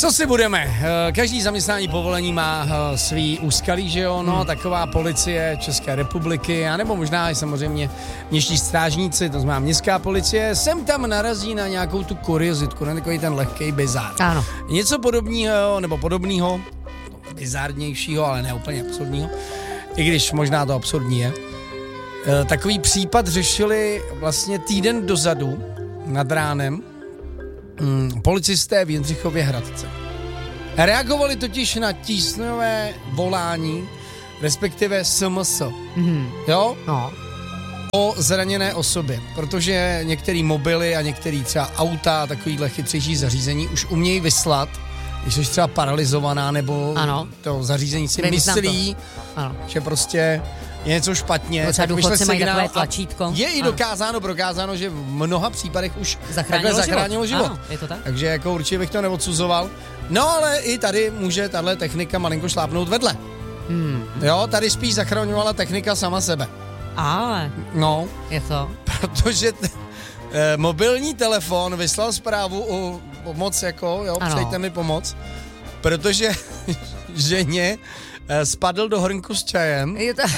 Co si budeme? Každý zaměstnání povolení má svý úskalí, že jo? No, taková policie České republiky, anebo možná i samozřejmě městští strážníci, to znamená městská policie, sem tam narazí na nějakou tu kuriozitku, na takový ten lehkej bizár. Ano. Něco podobného, nebo podobného, bizárnějšího, ale ne úplně absurdního, i když možná to absurdní je. Takový případ řešili vlastně týden dozadu nad ránem policisté v Jindřichově Hradce. Reagovali totiž na tísňové volání, respektive SMS. Jo? No. O zraněné osobě, protože některé mobily a některé třeba auta a takovýhle chytřejší zařízení už umějí vyslat, když jsi třeba paralizovaná, nebo ano. To zařízení si myslí, že prostě je něco špatně. Třeba důchodci mají takové tlačítko. Je i prokázáno, že v mnoha případech už zachránilo život. Ano, je to tak? Takže jako určitě bych to neodsuzoval. No ale i tady může tahle technika malinko šlápnout vedle. Jo, tady spíš zachraňovala technika sama sebe. Ale. No. Je to. Protože mobilní telefon vyslal zprávu o pomoc, jako, jo, přejte mi pomoc, protože ženě spadl do hrnku s čajem. Je to...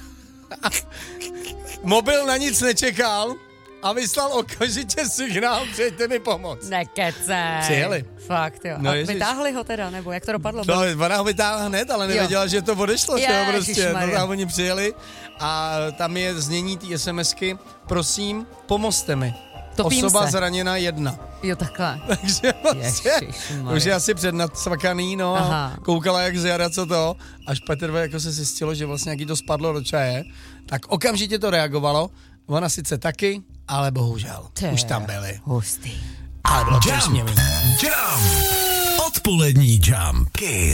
Mobil na nic nečekal a vyslal okamžitě signál, přejte mi pomoc. Nekece. Přijeli. Fakt, jo. No, a vytáhli ho teda, nebo jak to dopadlo? No, ona ho vytáhla hned, ale nevěděla, že to odešlo, že jo, prostě. No, oni přijeli a tam je znění té SMSky, prosím, pomozte mi. Topím Osoba se. zraněna 1. Jo, takhle. Takže vlastně, už je asi přednadsvakaný, no, a koukala jak z jara, co to, až Petrve jako se zjistilo, že vlastně jaký to spadlo do čaje, tak okamžitě to reagovalo, ona sice taky, ale bohužel, už tam byli. Hustý. Ale bylo to smělý. Odpolední Jump. Kiss.